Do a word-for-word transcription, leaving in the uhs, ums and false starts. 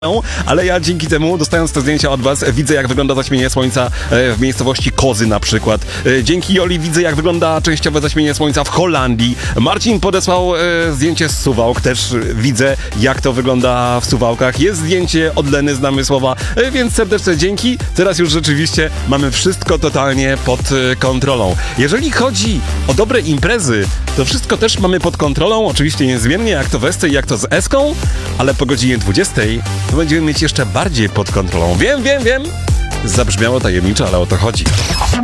Ale ja dzięki temu, dostając te zdjęcia od was, widzę, jak wygląda zaćmienie słońca w miejscowości Kozy na przykład. Dzięki Joli widzę, jak wygląda częściowe zaćmienie słońca w Holandii. Marcin podesłał zdjęcie z Suwałk, też widzę, jak to wygląda w Suwałkach. Jest zdjęcie od Leny z Namysłowa, więc serdeczne dzięki. Teraz już rzeczywiście mamy wszystko totalnie pod kontrolą. Jeżeli chodzi o dobre imprezy, to wszystko też mamy pod kontrolą, oczywiście niezmiennie, jak to w Esce i jak to z Eską, ale po godzinie dwudziestej to będziemy mieć jeszcze bardziej pod kontrolą. Wiem, wiem, wiem, zabrzmiało tajemniczo, ale o to chodzi.